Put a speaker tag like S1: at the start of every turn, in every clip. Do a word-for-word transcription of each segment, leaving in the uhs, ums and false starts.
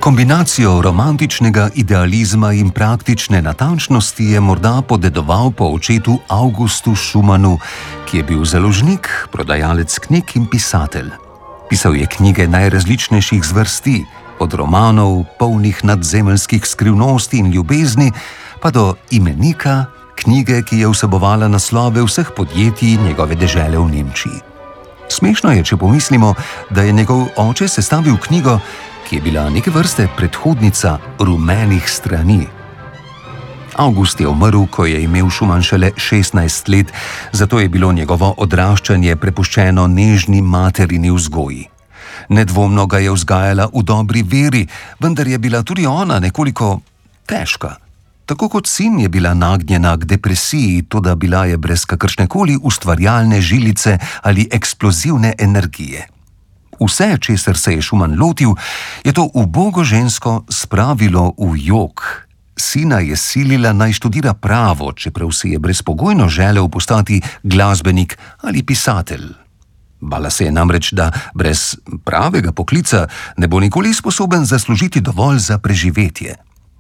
S1: Kombinacijo romantičnega idealizma in praktične natančnosti je morda podedoval po očetu Augustu Schumannu, ki je bil založnik, prodajalec knjig in pisatelj. Pisal je knjige najrazličnejših zvrsti, od romanov, polnih nadzemeljskih skrivnosti in ljubezni, pa do Imenika, knjige, ki je vsebovala naslove vseh podjetij njegove dežele v Nemčiji. Smešno je, če pomislimo, da je njegov oče sestavil knjigo, ki je bila neke vrste predhodnica rumenih strani. August je umrl, ko je imel Schumann šele šestnajst let, zato je bilo njegovo odraščanje prepuščeno nežni materini vzgoji. Nedvomno ga je vzgajala v dobri veri, vendar je bila tudi ona nekoliko težka. Tako kot sin je bila nagnjena k depresiji, toda bila je brez kakršnekoli ustvarjalne žilice ali eksplozivne energije. Vse, česar se je Schumann lotil, je to ubogo žensko spravilo v jok. Sina je silila naj študira pravo, čeprav si je brezpogojno želel postati glasbenik ali pisatelj. Bala se je namreč, da brez pravega poklica ne bo nikoli sposoben zaslužiti dovolj za preživetje.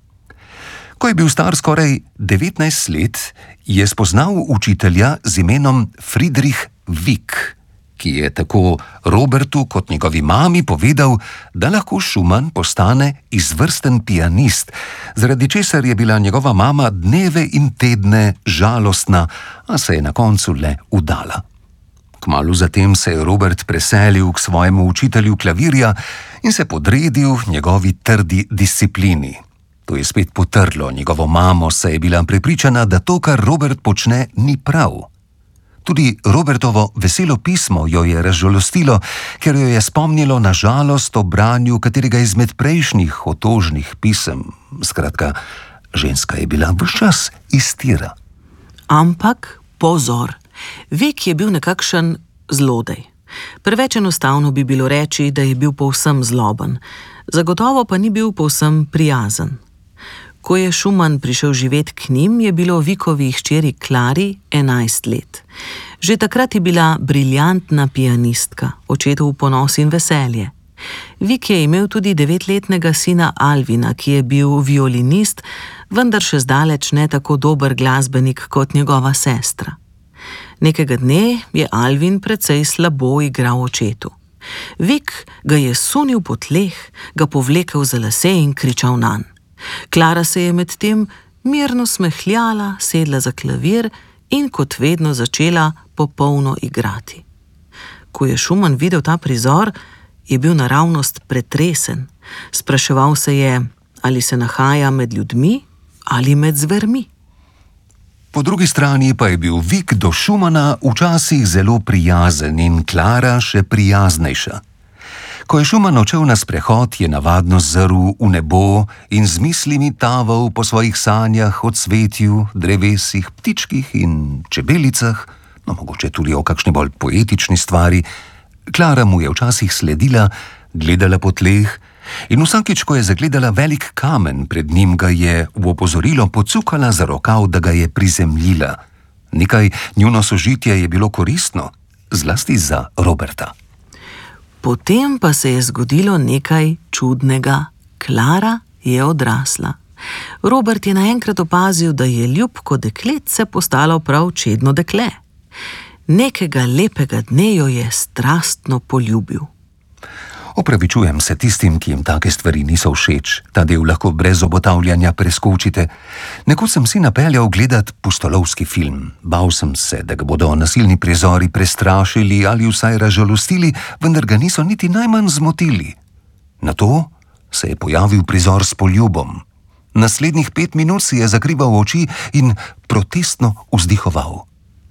S1: Ko je bil star skoraj devetnajst let, je spoznal učitelja z imenom Friedrich Wieck, ki je tako Robertu kot njegovi mami povedal, da lahko Schumann postane izvrsten pianist, zaradi česar je bila njegova mama dneve in tedne žalostna, a se je na koncu le udala. Kmalu zatem se je Robert preselil k svojemu učitelju klavirja in se podredil njegovi trdi disciplini. To je spet potrlo njegovo mamo, saj je bila prepričana, da to, kar Robert počne, ni prav. Tudi Robertovo veselo pismo jo je razžalostilo, ker jo je spomnilo na žalost ob branju katerega izmed prejšnjih otožnih pisem. Skratka, ženska je bila ves čas iz tira.
S2: Ampak, pozor, Wieck je bil nekakšen zlodej. Preveč enostavno bi bilo reči, da je bil povsem zloben, zagotovo pa ni bil povsem prijazen. Ko je Schumann prišel živet k njim, je bilo Wiecovi hčeri Klari enajst let. Že takrat je bila briljantna pianistka, očetov ponos in veselje. Wieck je imel tudi devetletnega sina Alvina, ki je bil violinist, vendar še zdaleč ne tako dober glasbenik kot njegova sestra. Nekega dne je Alvin precej slabo igral očetu. Wieck ga je sunil po tleh, ga povlekel za lase in kričal nanj. Klara se je medtem mirno smehljala, sedla za klavir in kot vedno začela popolno igrati. Ko je Schumann videl ta prizor, je bil naravnost pretresen. Spraševal se je, ali se nahaja med ljudmi ali med zvermi.
S1: Po drugi strani pa je bil Wieck do Schumanna včasih zelo prijazen in Klara še prijaznejša. Ko je Schumann odšel na sprehod, je navadno zrl v nebo in z mislimi taval po svojih sanjah o cvetju, drevesih, ptičkih in čebelicah, no mogoče tudi o kakšni bolj poetični stvari. Klara mu je včasih sledila, gledala po tleh in vsakič, ko je zagledala velik kamen pred njim, ga je v opozorilo pocukala za rokav, da ga je prizemljila. Nekaj njuno sožitje je bilo koristno, zlasti za Roberta.
S2: Potem pa se je zgodilo nekaj čudnega. Klara je odrasla. Robert je naenkrat opazil, da je ljubko dekletce postalo prav čedno dekle. Nekega lepega dne jo je strastno poljubil.
S1: Opravičujem se tistim, ki jim take stvari niso všeč. Ta del lahko brez obotavljanja preskočite. Nekoč sem si napeljal gledat pustolovski film. Bal sem se, da ga bodo nasilni prizori prestrašili ali vsaj razžalostili, vendar ga niso niti najmanj zmotili. Nato se je pojavil prizor s poljubom. Naslednjih pet minut si je zakrival oči in protestno vzdihoval.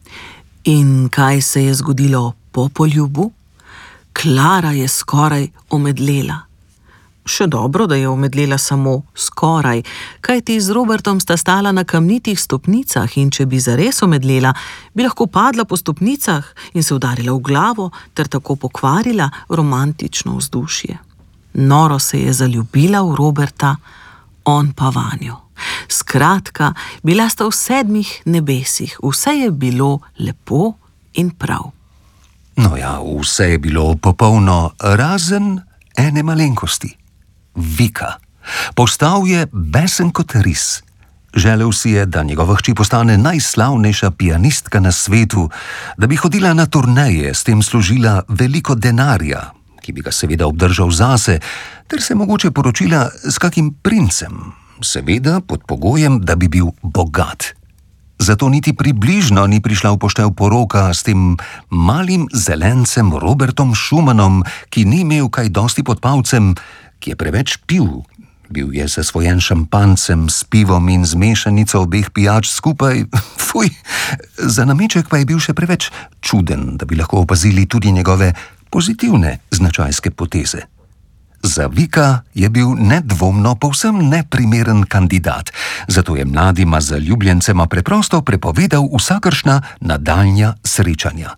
S2: In kaj se je zgodilo po poljubu? Klara je skoraj omedlela. Še dobro, da je omedlela samo skoraj, kajti z Robertom sta stala na kamnitih stopnicah in če bi zares omedlela, bi lahko padla po stopnicah in se udarila v glavo ter tako pokvarila romantično vzdušje. Noro se je zaljubila v Roberta, on pa vanjo. Skratka, bila sta v sedmih nebesih, vse je bilo lepo in prav.
S1: No ja, vse je bilo popolno razen ene malenkosti. Vika. Postal je besen kot ris. Želel si je, da njegova hči postane najslavnejša pianistka na svetu, da bi hodila na turneje, s tem služila veliko denarja, ki bi ga seveda obdržal zase, ter se mogoče poročila s kakim princem, seveda pod pogojem, da bi bil bogat. Zato niti približno ni prišla v poštev poroka s tem malim zelencem Robertom Schumannom, ki ni imel kaj dosti pod palcem, ki je preveč pil. Bil je zasvojen šampancem, s pivom in z mešanico obeh pijač skupaj. Fuj, za nameček pa je bil še preveč čuden, da bi lahko opazili tudi njegove pozitivne značajske poteze. Za Vika je bil nedvomno povsem neprimeren kandidat, zato je mladima zaljubljencema preprosto prepovedal vsakršna nadaljnja srečanja.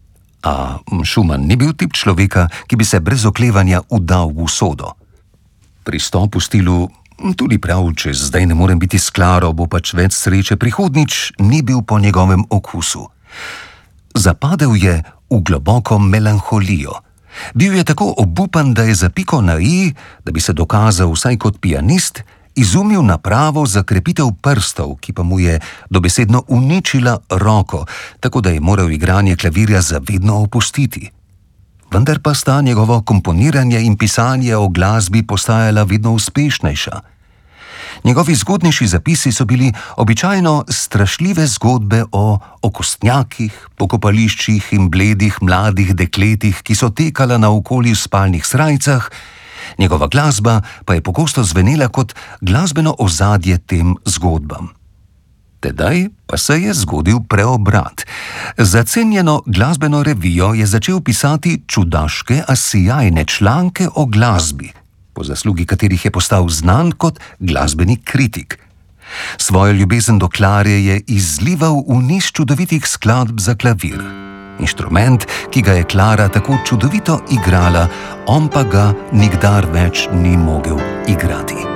S1: A Schumann ni bil tip človeka, ki bi se brez oklevanja vdal v usodo. Pristop v stilu, tudi prav, če zdaj ne morem biti s Klaro, bo pač več sreče prihodnič, ni bil po njegovem okusu. Zapadel je v globoko melanholijo. Bil je tako obupan, da je za piko na i, da bi se dokazal vsaj kot pianist, izumil napravo za krepitev prstov, ki pa mu je dobesedno uničila roko, tako da je moral igranje klavirja zavedno opustiti. Vendar pa sta njegovo komponiranje in pisanje o glasbi postajala vedno uspešnejša. Njegovi zgodnejši zapisi so bili običajno strašljive zgodbe o okostnjakih, pokopališčih in bledih mladih dekletih, ki so tekala naokoli v spalnih srajcah, njegova glasba pa je pogosto zvenela kot glasbeno ozadje tem zgodbam. Tedaj pa se je zgodil preobrat. Za cenjeno glasbeno revijo je začel pisati čudaške, a sijajne članke o glasbi, po zaslugi katerih je postal znan kot glasbeni kritik. Svojo ljubezen do Klare je izlival v niz čudovitih skladb za klavir. Inštrument, ki ga je Klara tako čudovito igrala, on pa ga nikdar več ni mogel igrati.